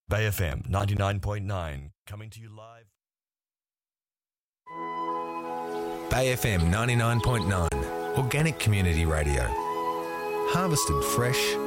Bay FM 99.9, coming to you live. Bay FM 99.9, organic community radio. Harvested fresh